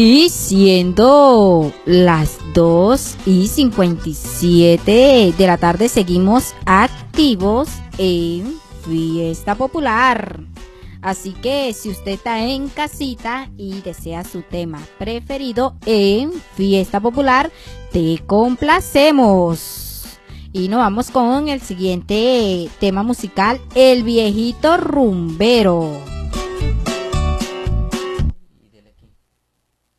Y siendo las 2:57 de la tarde, seguimos activos en Fiesta Popular. Así que si usted está en casita y desea su tema preferido en Fiesta Popular, te complacemos. Y nos vamos con el siguiente tema musical, El Viejito Rumbero.